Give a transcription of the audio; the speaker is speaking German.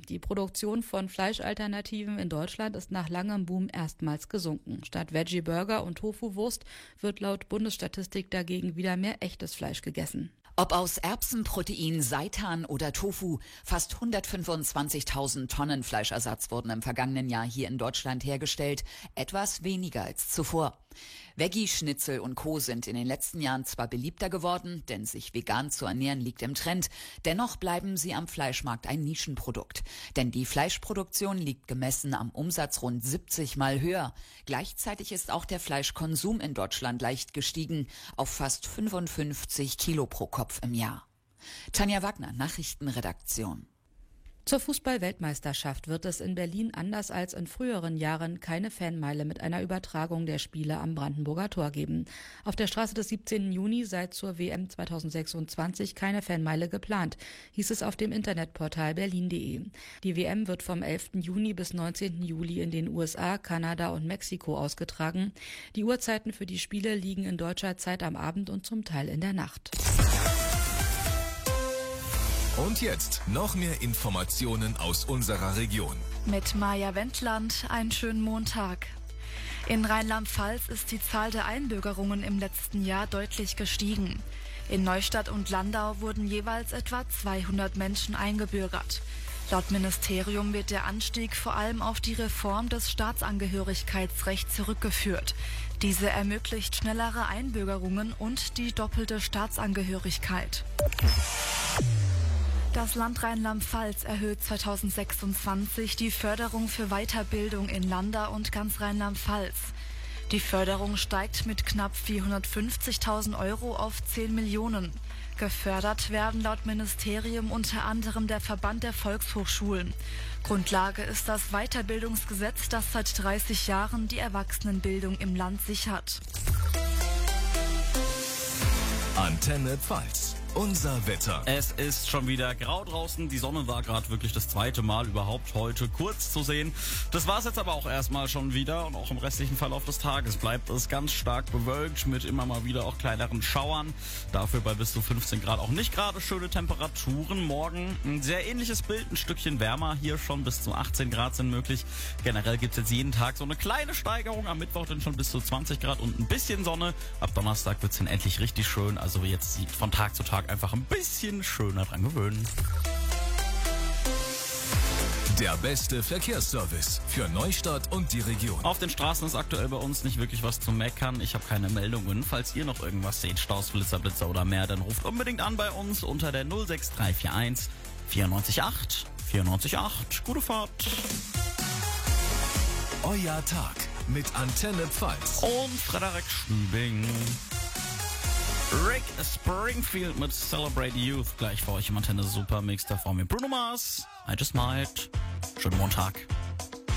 Die Produktion von Fleischalternativen in Deutschland ist nach langem Boom erstmals gesunken. Statt Veggie-Burger und Tofu-Wurst wird laut Bundesstatistik dagegen wieder mehr echtes Fleisch gegessen. Ob aus Erbsenprotein, Seitan oder Tofu, fast 125.000 Tonnen Fleischersatz wurden im vergangenen Jahr hier in Deutschland hergestellt, etwas weniger als zuvor. Veggie-Schnitzel und Co. sind in den letzten Jahren zwar beliebter geworden, denn sich vegan zu ernähren liegt im Trend, dennoch bleiben sie am Fleischmarkt ein Nischenprodukt. Denn die Fleischproduktion liegt gemessen am Umsatz rund 70 Mal höher. Gleichzeitig ist auch der Fleischkonsum in Deutschland leicht gestiegen, auf fast 55 Kilo pro Kopf im Jahr. Tanja Wagner, Nachrichtenredaktion. Zur Fußball-Weltmeisterschaft wird es in Berlin anders als in früheren Jahren keine Fanmeile mit einer Übertragung der Spiele am Brandenburger Tor geben. Auf der Straße des 17. Juni sei zur WM 2026 keine Fanmeile geplant, hieß es auf dem Internetportal berlin.de. Die WM wird vom 11. Juni bis 19. Juli in den USA, Kanada und Mexiko ausgetragen. Die Uhrzeiten für die Spiele liegen in deutscher Zeit am Abend und zum Teil in der Nacht. Und jetzt noch mehr Informationen aus unserer Region. Mit Maja Wendland, einen schönen Montag. In Rheinland-Pfalz ist die Zahl der Einbürgerungen im letzten Jahr deutlich gestiegen. In Neustadt und Landau wurden jeweils etwa 200 Menschen eingebürgert. Laut Ministerium wird der Anstieg vor allem auf die Reform des Staatsangehörigkeitsrechts zurückgeführt. Diese ermöglicht schnellere Einbürgerungen und die doppelte Staatsangehörigkeit. Das Land Rheinland-Pfalz erhöht 2026 die Förderung für Weiterbildung in Landau und ganz Rheinland-Pfalz. Die Förderung steigt mit knapp 450.000 Euro auf 10 Millionen. Gefördert werden laut Ministerium unter anderem der Verband der Volkshochschulen. Grundlage ist das Weiterbildungsgesetz, das seit 30 Jahren die Erwachsenenbildung im Land sichert. Antenne Pfalz. Unser Wetter. Es ist schon wieder grau draußen. Die Sonne war gerade wirklich das zweite Mal überhaupt heute kurz zu sehen. Das war es jetzt aber auch erstmal schon wieder. Und auch im restlichen Verlauf des Tages bleibt es ganz stark bewölkt mit immer mal wieder auch kleineren Schauern. Dafür bei bis zu 15 Grad auch nicht gerade schöne Temperaturen. Morgen ein sehr ähnliches Bild, ein Stückchen wärmer. Hier schon bis zu 18 Grad sind möglich. Generell gibt es jetzt jeden Tag so eine kleine Steigerung. Am Mittwoch dann schon bis zu 20 Grad und ein bisschen Sonne. Ab Donnerstag wird es dann endlich richtig schön. Also jetzt von Tag zu Tag einfach ein bisschen schöner dran gewöhnen. Der beste Verkehrsservice für Neustadt und die Region. Auf den Straßen ist aktuell bei uns nicht wirklich was zu meckern. Ich habe keine Meldungen. Falls ihr noch irgendwas seht, Staus, Blitzer oder mehr, dann ruft unbedingt an bei uns unter der 06341 94.8 94.8. Gute Fahrt. Euer Tag mit Antenne Pfalz. Und Frederik Schübing. Rick Springfield mit Celebrate Youth. Gleich für euch im Antenne Supermix. Da vor mir Bruno Mars. I Just Might. Schönen Montag.